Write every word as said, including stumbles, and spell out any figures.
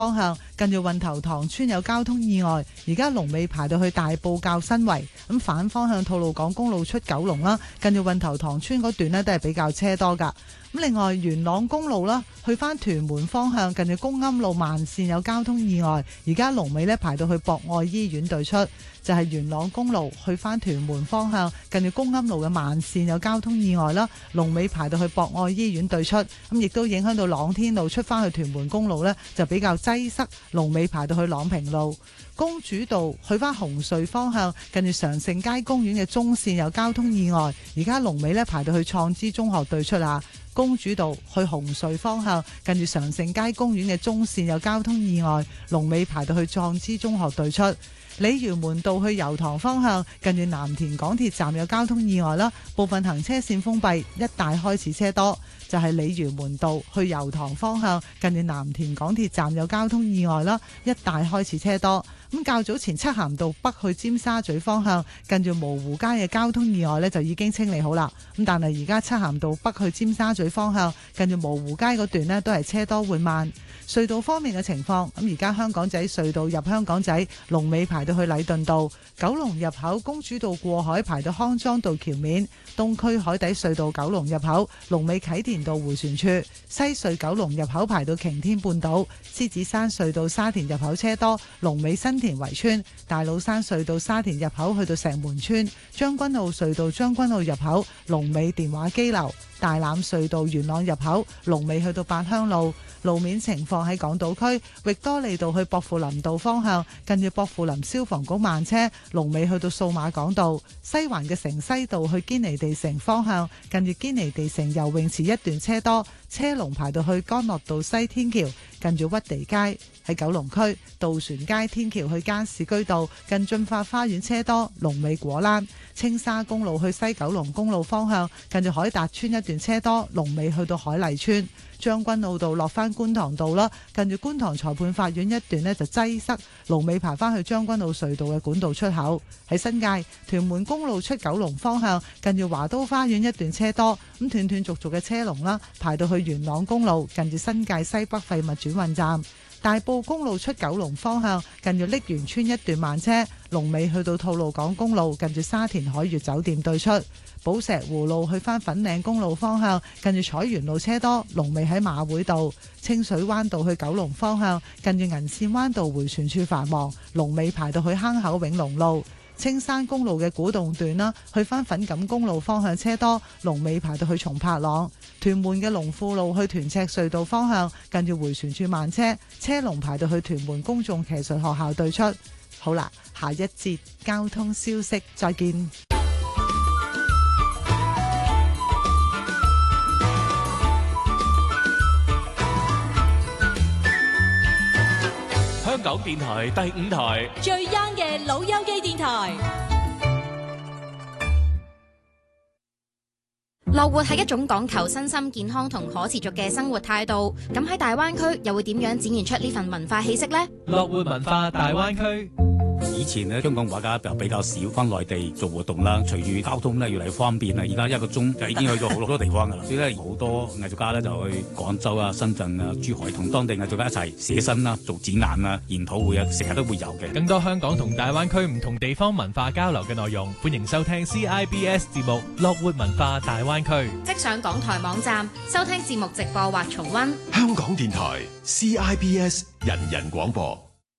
方向近住運頭塘村有交通意外，而家龍尾排到去大埔滘新圍。咁反方向吐露港公路出九龍啦，近住運頭塘村嗰段呢都係比較車多噶。咁另外元朗公路啦，去翻屯門方向近住公庵路慢線有交通意外，而家龍尾呢排到去博愛醫院對出。就係元朗公路去翻屯門方向近住公庵路嘅慢線有交通意外啦，龍尾排到去博愛醫院對出。咁亦都影響到朗天路出翻去屯門公路呢，就比較擠塞，龍尾排到去朗平路。公主道去翻紅隧方向近住常盛街公園嘅中線有交通意外，而家龍尾呢排到去創知中學對出啊。公主道去紅隧方向近住常盛街公園嘅中線有交通意外，龍尾排到去創知中學對出。鯉魚門道去油塘方向近住藍田港鐵站有交通意外啦，部分行車線封閉，一帶開始車多。就係鯉魚門道去油塘方向近住藍田港鐵站有交通意外啦，一帶開始車多。咁較早前漆咸道北去尖沙咀方向近住蕪湖街嘅交通意外呢，就已經清理好啦。咁但係而家漆咸道北去尖沙咀方向近住蕪湖街嗰段呢，都係車多緩慢。隧道方面嘅情況，咁而家香港仔隧道入香港仔龍尾排到去禮頓道，九龍入口公主道過海排到康莊道橋面，東區海底隧道九龍入口龍尾啟田道迴旋處，西隧九龍入口排到擎天半島，獅子山隧道沙田入口車多，龍尾新田圍村，大老山隧道沙田入口去到石門村，將軍澳隧道將軍澳入口龍尾電話機樓，大欖隧道元朗入口龍尾去到八鄉路。路面情況喺港島區域多利道去薄扶林道方向近住薄扶林消防局慢車，龍尾去到數碼港道。西環嘅城西道去堅尼地城方向近住堅尼地城游泳池一段車多，車龍排到去干諾道西天橋近住屈地街。喺九龍區渡船街天橋去加士居道近駿發花園車多，龍尾果欄。青沙公路去西九龍公路方向近住海達村一段車多，龍尾去到海麗村。將軍澳道落翻觀塘道啦，近住觀塘裁判法院一段呢就擠塞，龍尾排翻去將軍澳隧道嘅管道出口。喺新界屯門公路出九龍方向近住華都花園一段車多，咁斷斷續續嘅車龍啦，排到去元朗公路近住新界西北廢物轉運站。大埔公路出九龍方向近住瀝源村一段慢車，龍尾去到吐露港公路近住沙田海悅酒店對出。寶石湖路去返粉嶺公路方向近住彩園路車多，龍尾喺馬會道。清水灣道去九龍方向近住銀線灣道迴旋處繁忙，龍尾排到去坑口永隆路。青山公路嘅古洞段啦，去返粉錦公路方向車多，龍尾排到去松柏塱。屯門嘅龍富路去屯赤隧道方向近住迴旋處慢車，車龍排到去屯門公眾騎術學校對出。好啦，下一節交通消息再見。 香港電台第五台最 young 嘅老友記電台。 樂活係一種講求身心健康同可持續嘅生活態度，咁喺大灣區又會點樣展現出呢份文化氣息呢？ 樂活文化大灣區。 以前咧，香港畫家就比較少翻內地做活動啦。隨住交通咧越嚟越方便啦，而家一個鐘就已經去到好多地方噶啦。所以咧，好多藝術家咧就去廣州啊、深圳啊、珠海同當地藝術家一齊寫生啦、做展覽啊、研討會啊，成日都會有嘅。 更多香港同大灣區唔同地方文化交流嘅內容，歡迎收聽 C I B S 節目《樂活文化大灣區》。 即上港台網站收聽節目直播或重溫。 香港電台 C I B S 人人廣播。